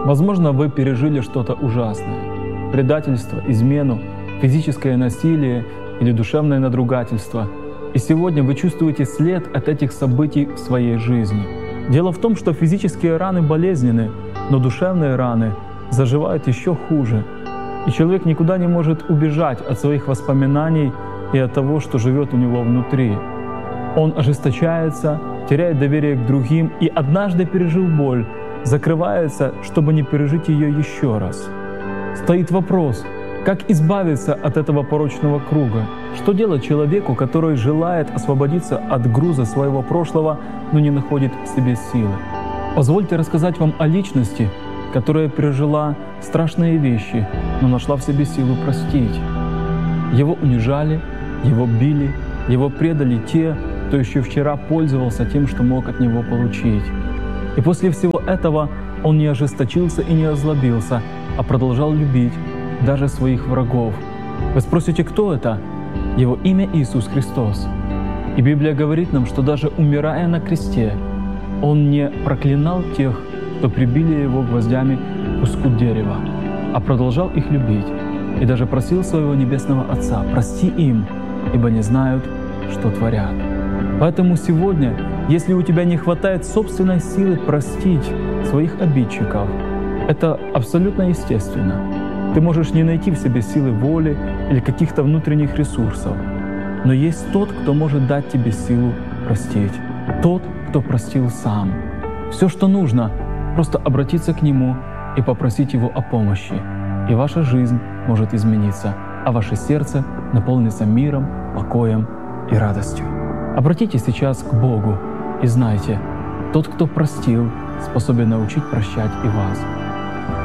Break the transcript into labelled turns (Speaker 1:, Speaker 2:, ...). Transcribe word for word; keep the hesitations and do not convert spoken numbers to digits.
Speaker 1: Возможно, вы пережили что-то ужасное — предательство, измену, физическое насилие или душевное надругательство. И сегодня вы чувствуете след от этих событий в своей жизни. Дело в том, что физические раны болезненны, но душевные раны заживают еще хуже. И человек никуда не может убежать от своих воспоминаний и от того, что живет у него внутри. Он ожесточается, теряет доверие к другим и, однажды пережив боль, закрывается, чтобы не пережить ее еще раз. Стоит вопрос, как избавиться от этого порочного круга? Что делать человеку, который желает освободиться от груза своего прошлого, но не находит в себе силы? Позвольте рассказать вам о личности, которая пережила страшные вещи, но нашла в себе силу простить. Его унижали, его били, его предали те, кто еще вчера пользовался тем, что мог от него получить. И после всего этого он не ожесточился и не озлобился, а продолжал любить даже своих врагов. Вы спросите, кто это? Его имя Иисус Христос. И Библия говорит нам, что даже умирая на кресте, Он не проклинал тех, кто прибили Его гвоздями к куску дерева, а продолжал их любить. И даже просил Своего Небесного Отца: «Прости им, ибо не знают, что творят». Поэтому сегодня, если у тебя не хватает собственной силы простить своих обидчиков, это абсолютно естественно. Ты можешь не найти в себе силы воли или каких-то внутренних ресурсов. Но есть тот, кто может дать тебе силу простить. Тот, кто простил сам. Все, что нужно, просто обратиться к Нему и попросить Его о помощи. И ваша жизнь может измениться, а ваше сердце наполнится миром, покоем и радостью. Обратитесь сейчас к Богу и знайте, тот, кто простил, способен научить прощать и вас.